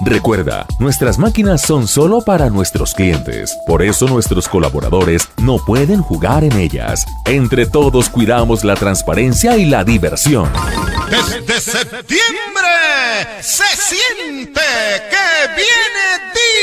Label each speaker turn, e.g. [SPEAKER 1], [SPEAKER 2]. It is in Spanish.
[SPEAKER 1] Recuerda, nuestras máquinas son solo para nuestros clientes. Por eso nuestros colaboradores no pueden jugar en ellas. Entre todos cuidamos la transparencia y la diversión.
[SPEAKER 2] Desde septiembre se siente que viene